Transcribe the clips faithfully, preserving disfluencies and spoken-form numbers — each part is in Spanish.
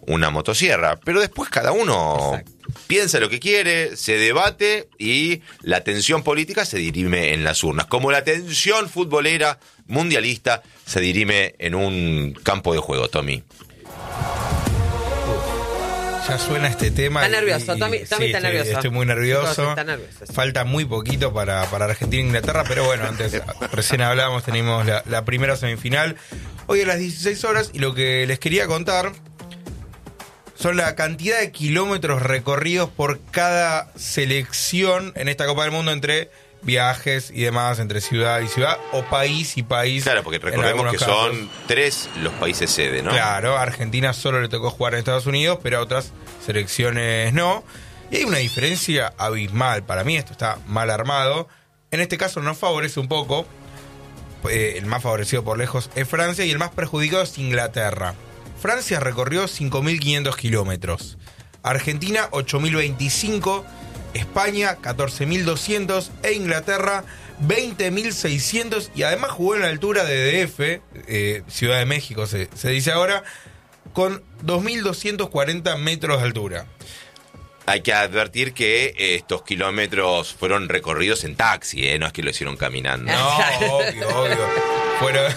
una motosierra. Pero después cada uno Exacto. piensa lo que quiere, se debate y la tensión política se dirime en las urnas. Como la tensión futbolera mundialista se dirime en un campo de juego, Tommy. Ya suena este tema. Está nervioso, y, Tommy, Tommy sí, está estoy, nervioso. Estoy muy nervioso. Está nervioso sí. Falta muy poquito para, para Argentina e Inglaterra, pero bueno, antes recién hablábamos, tenemos la, la primera semifinal. Hoy a las dieciséis horas, y lo que les quería contar son la cantidad de kilómetros recorridos por cada selección en esta Copa del Mundo entre viajes y demás, entre ciudad y ciudad, o país y país. Claro, porque recordemos que casos. son tres los países sede, ¿no? Claro, a Argentina solo le tocó jugar en Estados Unidos, pero a otras selecciones no. Y hay una diferencia abismal. Para mí esto está mal armado. En este caso nos favorece un poco. Eh, el más favorecido por lejos es Francia y el más perjudicado es Inglaterra. Francia recorrió cinco mil quinientos kilómetros. Argentina ocho mil veinticinco. España catorce mil doscientos e Inglaterra veinte mil seiscientos, y además jugó en la altura de D F, eh, Ciudad de México se, se dice ahora, con dos mil doscientos cuarenta metros de altura. Hay que advertir que estos kilómetros fueron recorridos en taxi, ¿eh? No es que lo hicieron caminando. No, obvio, obvio. Fueron...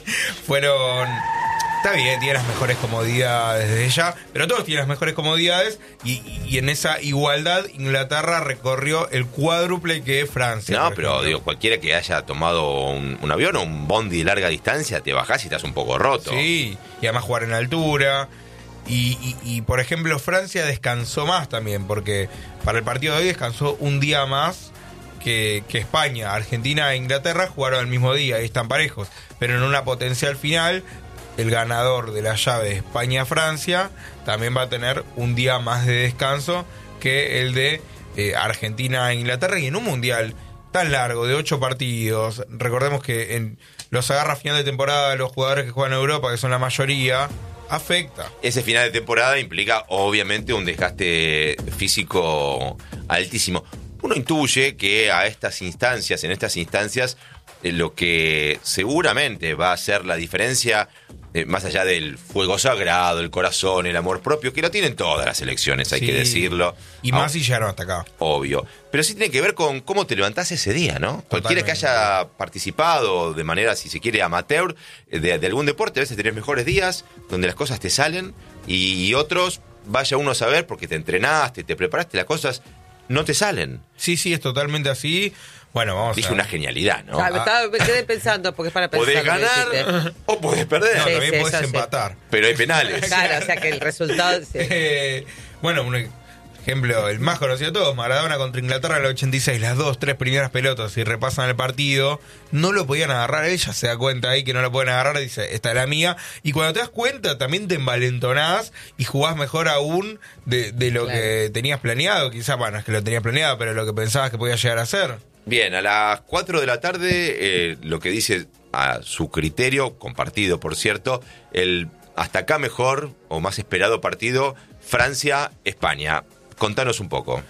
fueron Está bien, tiene las mejores comodidades desde ya, pero todos tienen las mejores comodidades y, y en esa igualdad Inglaterra recorrió el cuádruple que Francia. No, pero digo, cualquiera que haya tomado un, un avión o un bondi de larga distancia, te bajás y estás un poco roto. Sí, y además jugar en altura. Y, y, y por ejemplo, Francia descansó más también, porque para el partido de hoy descansó un día más que, que España. Argentina e Inglaterra jugaron el mismo día y están parejos, pero en una potencial final. El ganador de la llave España-Francia también va a tener un día más de descanso que el de eh, Argentina-Inglaterra. Y en un mundial tan largo, de ocho partidos, recordemos que en los agarra final de temporada los jugadores que juegan en Europa, que son la mayoría, afecta. Ese final de temporada implica obviamente un desgaste físico altísimo. Uno intuye que a estas instancias, en estas instancias, eh, lo que seguramente va a hacer la diferencia, Eh, más allá del fuego sagrado, el corazón, el amor propio, que lo tienen todas las elecciones, hay sí, que decirlo. Y más si llegaron hasta acá. Obvio. Pero sí tiene que ver con cómo te levantás ese día, ¿no? Totalmente. Cualquiera que haya participado de manera, si se quiere, amateur, de, de algún deporte, a veces tenés mejores días donde las cosas te salen y, y otros, vaya uno a saber, porque te entrenaste, te preparaste, las cosas no te salen. Sí, sí, es totalmente así. Bueno, vamos Dije a... una genialidad, ¿no? Ah, me, estaba, me quedé pensando, porque es para pensar. Podés ganar o podés perder. No, sí, también sí, podés sí. empatar. Pero hay penales. Claro, o sea que el resultado... Sí. Eh, bueno, un ejemplo, el más conocido de todos, Maradona contra Inglaterra en el ochenta y seis. Las dos, tres primeras pelotas, si repasan el partido, no lo podían agarrar. Ella se da cuenta ahí que no lo pueden agarrar, dice, esta es la mía. Y cuando te das cuenta, también te envalentonás y jugás mejor aún de, de lo claro. que tenías planeado. Quizás, bueno, es que lo tenías planeado, pero lo que pensabas que podía llegar a ser. Bien, a las cuatro de la tarde, eh, lo que dice a su criterio, compartido por cierto, el hasta acá mejor o más esperado partido, Francia-España. Contanos un poco.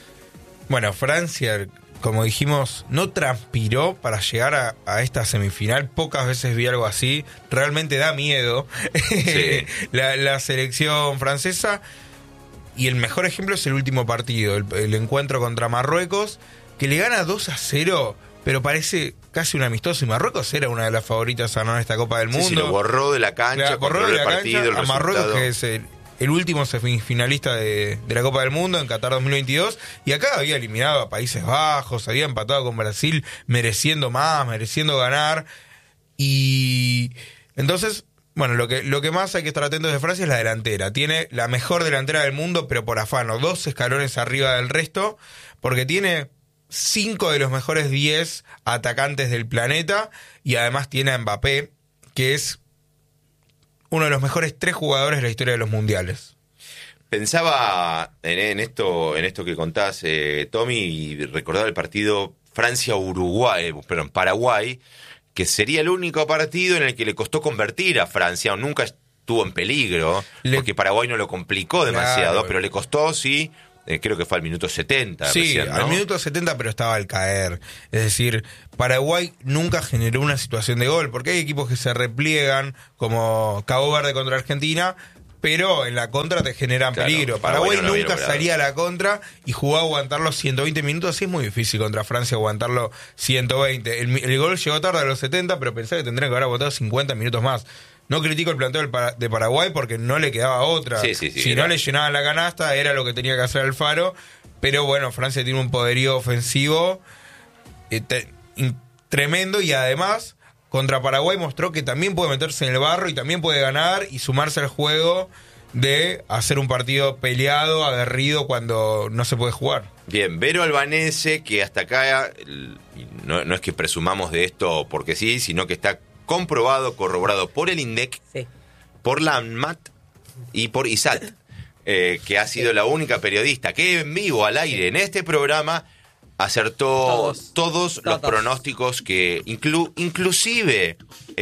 Bueno, Francia, como dijimos, no transpiró para llegar a, a esta semifinal. Pocas veces vi algo así. Realmente da miedo. Sí. la, la selección francesa. Y el mejor ejemplo es el último partido, el, el encuentro contra Marruecos, que le gana dos a cero, pero parece casi un amistoso. Y Marruecos era una de las favoritas a ganar esta Copa del Mundo. Sí, sí, lo borró de la cancha, la, borró de la el partido, cancha el a Marruecos, resultado. que es el, el último semifinalista de, de la Copa del Mundo en Qatar dos mil veintidós. Y acá había eliminado a Países Bajos, había empatado con Brasil, mereciendo más, mereciendo ganar. Y entonces... Bueno, lo que, lo que más hay que estar atentos de Francia es la delantera. Tiene la mejor delantera del mundo, pero por afano, dos escalones arriba del resto, porque tiene cinco de los mejores diez atacantes del planeta, y además tiene a Mbappé, que es uno de los mejores tres jugadores de la historia de los mundiales. Pensaba en, en esto en esto que contás, eh, Tommy, y recordaba el partido Francia-Uruguay, perdón, Paraguay, que sería el único partido en el que le costó convertir a Francia, nunca estuvo en peligro, le... porque Paraguay no lo complicó demasiado, claro, pero le costó, sí, eh, creo que fue al minuto setenta. Sí, recién, ¿no? Al minuto setenta, pero estaba al caer. Es decir, Paraguay nunca generó una situación de gol, porque hay equipos que se repliegan, como Cabo Verde contra Argentina, pero en la contra te generan Claro, peligro. Paraguay Paraguay no lo había nunca logrado. salía a la contra y jugó a aguantar los ciento veinte minutos. Sí, es muy difícil contra Francia aguantarlo ciento veinte. El, el gol llegó tarde a los setenta, pero pensé que tendrían que haber aguantado cincuenta minutos más. No critico el planteo del Para- de Paraguay porque no le quedaba otra. Sí, sí, sí, si era. no le llenaban la canasta, era lo que tenía que hacer Alfaro. Pero bueno, Francia tiene un poderío ofensivo eh, te- in- tremendo y además contra Paraguay mostró que también puede meterse en el barro y también puede ganar y sumarse al juego de hacer un partido peleado, aguerrido cuando no se puede jugar. Bien, Vero Albanese, que hasta acá, el- no, no es que presumamos de esto porque sí, sino que está comprobado, corroborado por el INDEC, Sí. por la ANMAT y por ISAT, eh, que ha sido la única periodista que en vivo, al aire, en este programa, acertó Todos. todos, los Todos. pronósticos que, inclu- inclusive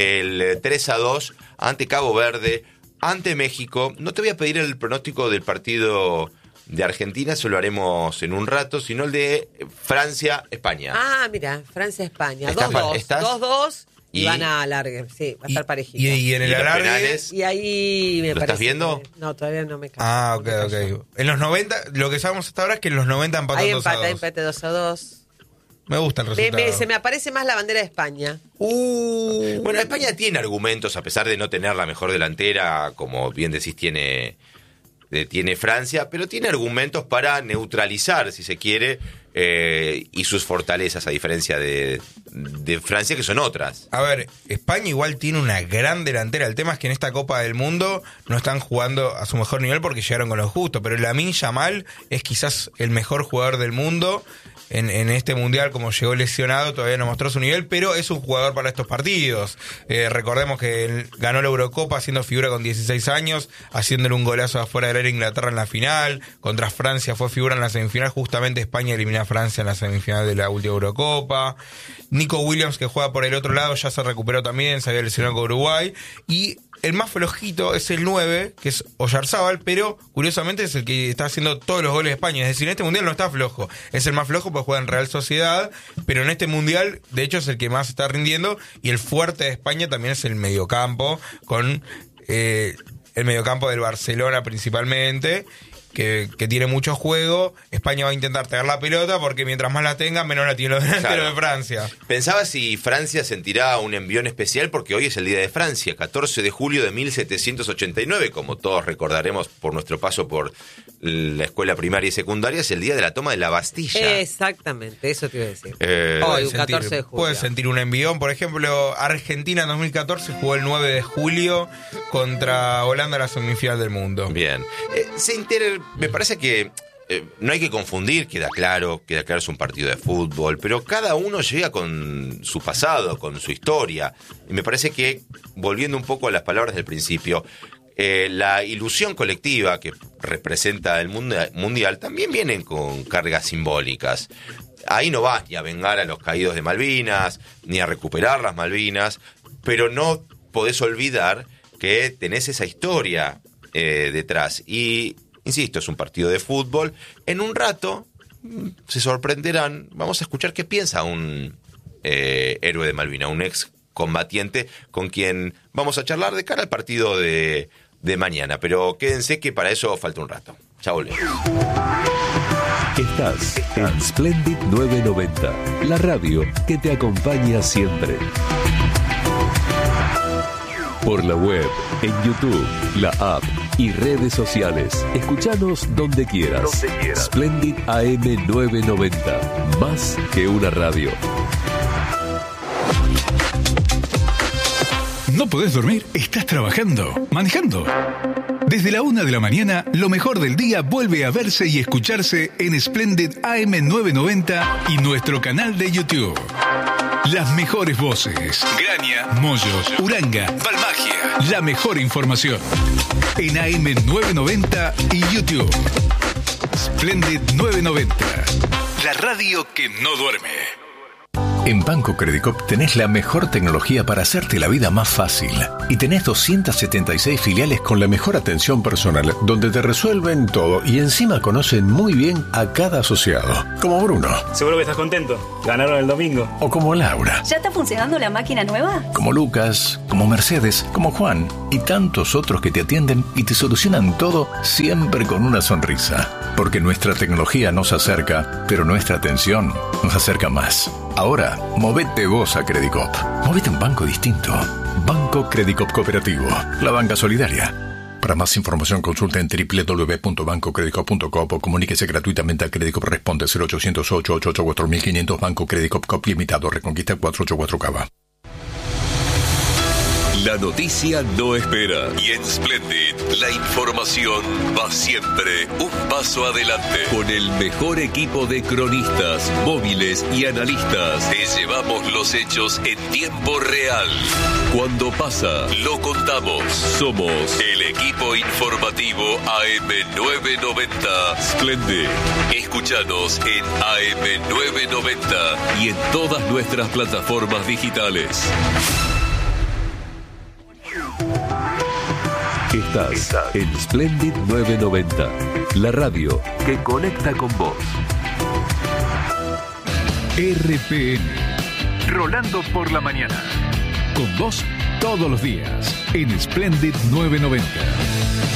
el tres a dos ante Cabo Verde, ante México. No te voy a pedir el pronóstico del partido de Argentina, eso lo haremos en un rato, sino el de Francia-España. Ah, mira, Francia-España. ¿Estás dos pa- dos. estás? dos dos y, Y- van a alargue. Sí, va a Y, estar parejito. y- y en ¿Y el los alargue... penales? Y ahí me ¿Lo parece estás viendo? que- No, todavía no me cae. Ah, ok, No me cayó. ok. En los noventa, lo que sabemos hasta ahora es que en los noventa empatan Hay dos a empate, hay dos. empate dos a dos. Me gusta el Me- resultado. me- se me aparece más la bandera de España. Uh, Bueno, España tiene argumentos, a pesar de no tener la mejor delantera, como bien decís, tiene, eh, tiene Francia, pero tiene argumentos para neutralizar, si se quiere, eh, y sus fortalezas, a diferencia de, de Francia, que son otras. A ver, España igual tiene una gran delantera. El tema es que en esta Copa del Mundo no están jugando a su mejor nivel porque llegaron con lo justo. Pero Lamine Yamal es quizás el mejor jugador del mundo. En, en este mundial, como llegó lesionado, todavía no mostró su nivel, pero es un jugador para estos partidos. Eh, recordemos que él ganó la Eurocopa haciendo figura con dieciséis años, haciéndole un golazo afuera del área a Inglaterra en la final. Contra Francia fue figura en la semifinal. Justamente España eliminó a Francia en la semifinal de la última Eurocopa. Nico Williams, que juega por el otro lado, ya se recuperó también, se había lesionado con Uruguay. Y el más flojito es el nueve, que es Oyarzábal, pero curiosamente es el que está haciendo todos los goles de España. Es decir, en este mundial no está flojo. Es el más flojo porque juega en Real Sociedad, pero en este mundial, de hecho, es el que más está rindiendo. Y el fuerte de España también es el mediocampo, con eh, el mediocampo del Barcelona principalmente. Que, que tiene mucho juego. España va a intentar tener la pelota porque mientras más la tenga, menos la tiene los delanteros Claro. de Francia. Pensaba si Francia sentirá un envión especial porque hoy es el Día de Francia, catorce de julio de mil setecientos ochenta y nueve, como todos recordaremos por nuestro paso por la escuela primaria y secundaria, es el día de la toma de la Bastilla. Exactamente, eso te iba a decir. Eh, Hoy, Puede un sentir- catorce de julio. Puede sentir un envión. Por ejemplo, Argentina en dos mil catorce jugó el nueve de julio contra Holanda en la semifinal del mundo. Bien. Eh, se inter- me parece que eh, no hay que confundir, queda claro, queda claro, es un partido de fútbol, pero cada uno llega con su pasado, con su historia. Y me parece que, volviendo un poco a las palabras del principio, eh, la ilusión colectiva que representa el mundo mundial también viene con cargas simbólicas. Ahí no vas ni a vengar a los caídos de Malvinas, ni a recuperar las Malvinas, pero no podés olvidar que tenés esa historia eh, detrás. Y, insisto, es un partido de fútbol. En un rato mm, se sorprenderán. Vamos a escuchar qué piensa un eh, héroe de Malvinas, un ex combatiente con quien vamos a charlar de cara al partido de, de mañana. Pero quédense que para eso falta un rato. Ya volvemos. Estás en Splendid novecientos noventa, la radio que te acompaña siempre. Por la web, en YouTube, la app y redes sociales. Escuchanos donde quieras. Donde quieras. Splendid A M novecientos noventa, más que una radio. ¿No podés dormir? ¿Estás trabajando? ¿Manejando? Desde la una de la mañana, lo mejor del día vuelve a verse y escucharse en Splendid A M novecientos noventa y nuestro canal de YouTube. Las mejores voces. Graña, Moyos, Uranga, Balmagia. La mejor información. En A M novecientos noventa y YouTube. Splendid novecientos noventa. La radio que no duerme. En Banco Credicop tenés la mejor tecnología para hacerte la vida más fácil. Y tenés doscientas setenta y seis filiales con la mejor atención personal, donde te resuelven todo y encima conocen muy bien a cada asociado. Como Bruno. Seguro que estás contento. Ganaron el domingo. O como Laura. ¿Ya está funcionando la máquina nueva? Como Lucas, como Mercedes, como Juan y tantos otros que te atienden y te solucionan todo siempre con una sonrisa. Porque nuestra tecnología nos acerca, pero nuestra atención nos acerca más. Ahora, movete vos a Credicop. Movete a un banco distinto. Banco Credicop Cooperativo. La banca solidaria. Para más información consulta en doble u doble u doble u punto banco credicop punto com o comuníquese gratuitamente a Credicop. Responde cero ochocientos ocho ochenta y ocho cuatro mil quinientos. Banco Credicop Cop Limitado. Reconquista cuatrocientos ochenta y cuatro Cava. La noticia no espera y en Splendid la información va siempre un paso adelante. Con el mejor equipo de cronistas, móviles y analistas te llevamos los hechos en tiempo real. Cuando pasa, lo contamos. Somos el equipo informativo A M novecientos noventa Splendid. Escúchanos en A M novecientos noventa y en todas nuestras plataformas digitales. Estás en Splendid novecientos noventa, la radio que conecta con vos. R P N. Rolando por la mañana. Con vos todos los días en Splendid novecientos noventa.